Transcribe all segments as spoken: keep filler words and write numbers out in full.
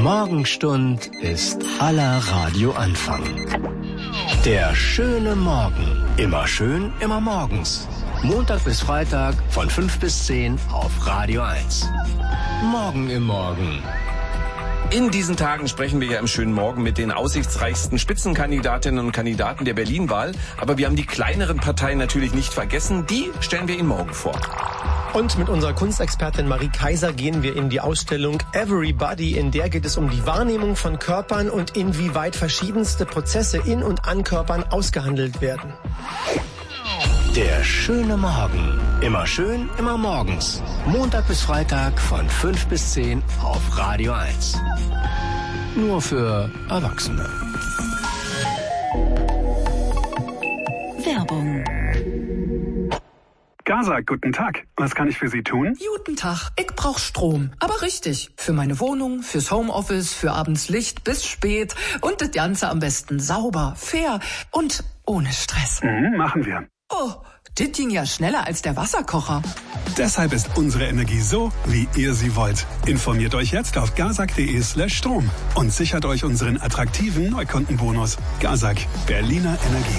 Morgenstund ist aller Radioanfang. Der schöne Morgen. Immer schön, immer morgens. Montag bis Freitag von fünf bis zehn auf Radio eins. Morgen im Morgen. In diesen Tagen sprechen wir ja im schönen Morgen mit den aussichtsreichsten Spitzenkandidatinnen und Kandidaten der Berlin-Wahl. Aber wir haben die kleineren Parteien natürlich nicht vergessen. Die stellen wir Ihnen morgen vor. Und mit unserer Kunstexpertin Marie Kaiser gehen wir in die Ausstellung Everybody. In der geht es um die Wahrnehmung von Körpern und inwieweit verschiedenste Prozesse in und an Körpern ausgehandelt werden. Der schöne Morgen. Immer schön, immer morgens. Montag bis Freitag von fünf bis zehn auf Radio eins. Nur für Erwachsene. Werbung. Gaza, guten Tag. Was kann ich für Sie tun? Guten Tag. Ich brauch Strom. Aber richtig. Für meine Wohnung, fürs Homeoffice, für abends Licht bis spät. Und das Ganze am besten sauber, fair und ohne Stress. Mhm, machen wir. Oh, das ging ja schneller als der Wasserkocher. Deshalb ist unsere Energie so, wie ihr sie wollt. Informiert euch jetzt auf gazak.de slash Strom und sichert euch unseren attraktiven Neukundenbonus. Gazak, Berliner Energie.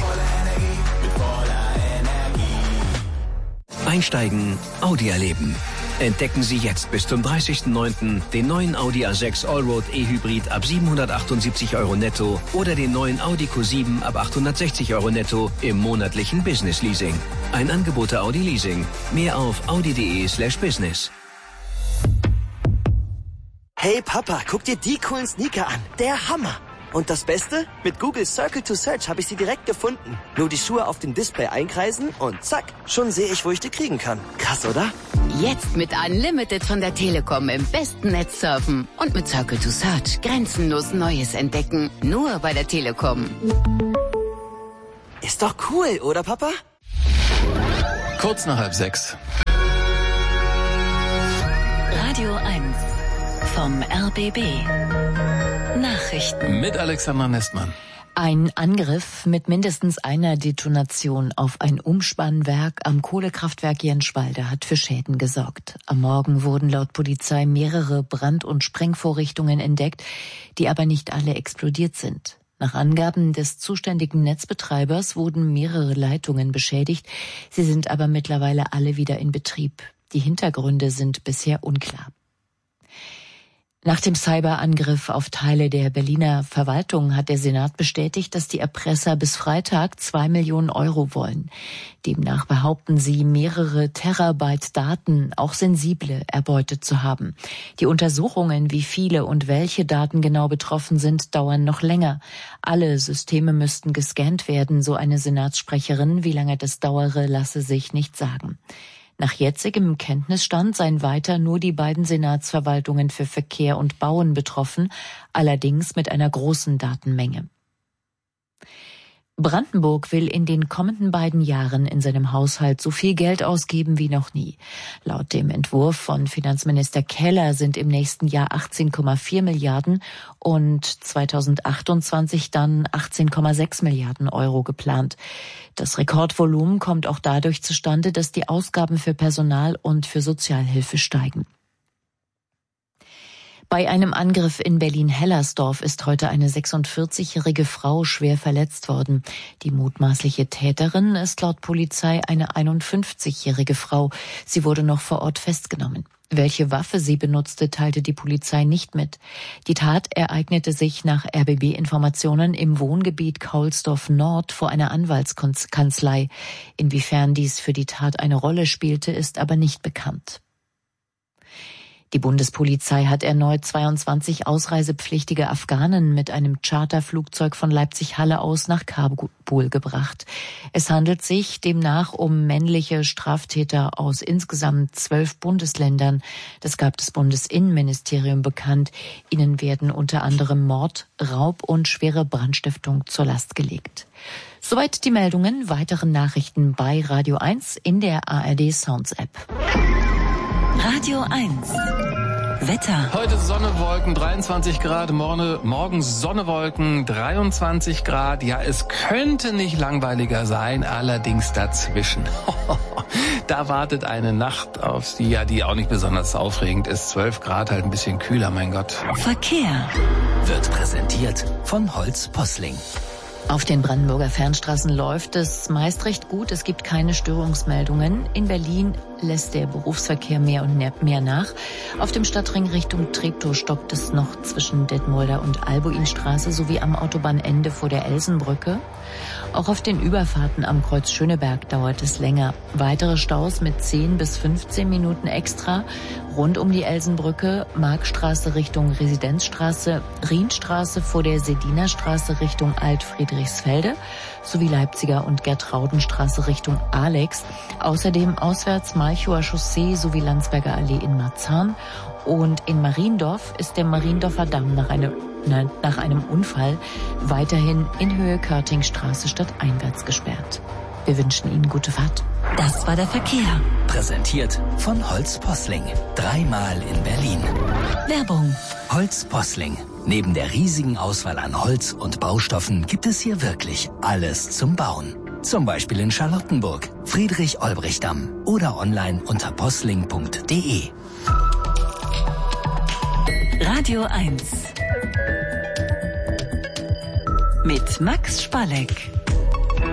Einsteigen, Audi erleben. Entdecken Sie jetzt bis zum dreißigsten neunten den neuen Audi A sechs Allroad E-Hybrid ab siebenhundertachtundsiebzig Euro netto oder den neuen Audi Q sieben ab achthundertsechzig Euro netto im monatlichen Business Leasing. Ein Angebot der Audi Leasing. Mehr auf audi.de slash business. Hey Papa, guck dir die coolen Sneaker an. Der Hammer! Und das Beste? Mit Google Circle to Search habe ich sie direkt gefunden. Nur die Schuhe auf dem Display einkreisen und zack, schon sehe ich, wo ich die kriegen kann. Krass, oder? Jetzt mit Unlimited von der Telekom im besten Netz surfen. Und mit Circle to Search grenzenlos Neues entdecken. Nur bei der Telekom. Ist doch cool, oder Papa? Kurz nach halb sechs. Radio eins vom R B B. Nachrichten. Mit Alexander Nestmann. Ein Angriff mit mindestens einer Detonation auf ein Umspannwerk am Kohlekraftwerk Jenschwalde hat für Schäden gesorgt. Am Morgen wurden laut Polizei mehrere Brand- und Sprengvorrichtungen entdeckt, die aber nicht alle explodiert sind. Nach Angaben des zuständigen Netzbetreibers wurden mehrere Leitungen beschädigt. Sie sind aber mittlerweile alle wieder in Betrieb. Die Hintergründe sind bisher unklar. Nach dem Cyberangriff auf Teile der Berliner Verwaltung hat der Senat bestätigt, dass die Erpresser bis Freitag zwei Millionen Euro wollen. Demnach behaupten sie, mehrere Terabyte Daten, auch sensible, erbeutet zu haben. Die Untersuchungen, wie viele und welche Daten genau betroffen sind, dauern noch länger. Alle Systeme müssten gescannt werden, so eine Senatssprecherin. Wie lange das dauere, lasse sich nicht sagen. Nach jetzigem Kenntnisstand seien weiter nur die beiden Senatsverwaltungen für Verkehr und Bauen betroffen, allerdings mit einer großen Datenmenge. Brandenburg will in den kommenden beiden Jahren in seinem Haushalt so viel Geld ausgeben wie noch nie. Laut dem Entwurf von Finanzminister Keller sind im nächsten Jahr achtzehn Komma vier Milliarden und zweitausendachtundzwanzig dann achtzehn Komma sechs Milliarden Euro geplant. Das Rekordvolumen kommt auch dadurch zustande, dass die Ausgaben für Personal und für Sozialhilfe steigen. Bei einem Angriff in Berlin-Hellersdorf ist heute eine sechsundvierzigjährige Frau schwer verletzt worden. Die mutmaßliche Täterin ist laut Polizei eine einundfünfzigjährige Frau. Sie wurde noch vor Ort festgenommen. Welche Waffe sie benutzte, teilte die Polizei nicht mit. Die Tat ereignete sich nach R B B-Informationen im Wohngebiet Kaulsdorf Nord vor einer Anwaltskanzlei. Inwiefern dies für die Tat eine Rolle spielte, ist aber nicht bekannt. Die Bundespolizei hat erneut zweiundzwanzig ausreisepflichtige Afghanen mit einem Charterflugzeug von Leipzig-Halle aus nach Kabul gebracht. Es handelt sich demnach um männliche Straftäter aus insgesamt zwölf Bundesländern. Das gab das Bundesinnenministerium bekannt. Ihnen werden unter anderem Mord, Raub und schwere Brandstiftung zur Last gelegt. Soweit die Meldungen. Weitere Nachrichten bei Radio eins in der A R D Sounds App. Radio eins. Wetter. Heute Sonne, Wolken, dreiundzwanzig Grad. Morgen, morgen Sonne, Wolken, dreiundzwanzig Grad. Ja, es könnte nicht langweiliger sein, allerdings dazwischen. Da wartet eine Nacht auf Sie, ja, die auch nicht besonders aufregend ist. zwölf Grad, halt ein bisschen kühler, mein Gott. Verkehr wird präsentiert von Holz Posling. Auf den Brandenburger Fernstraßen läuft es meist recht gut. Es gibt keine Störungsmeldungen. In Berlin lässt der Berufsverkehr mehr und mehr nach. Auf dem Stadtring Richtung Treptow stoppt es noch zwischen Detmolder und Albuinstraße sowie am Autobahnende vor der Elsenbrücke. Auch auf den Überfahrten am Kreuz Schöneberg dauert es länger. Weitere Staus mit zehn bis fünfzehn Minuten extra rund um die Elsenbrücke, Markstraße Richtung Residenzstraße, Rienstraße vor der Sedinerstraße Richtung Alt-Friedrichsfelde sowie Leipziger und Gertraudenstraße Richtung Alex. Außerdem auswärts Malchower Chaussee sowie Landsberger Allee in Marzahn. Und in Mariendorf ist der Mariendorfer Damm nach, eine, nach einem Unfall weiterhin in Höhe Körtingstraße stadteinwärts gesperrt. Wir wünschen Ihnen gute Fahrt. Das war der Verkehr. Präsentiert von Holz Posling. Dreimal in Berlin. Werbung. Holz Posling. Neben der riesigen Auswahl an Holz und Baustoffen gibt es hier wirklich alles zum Bauen. Zum Beispiel in Charlottenburg, Friedrich-Olbrich-Damm oder online unter posling punkt de. Radio eins. Mit Max Spalleck.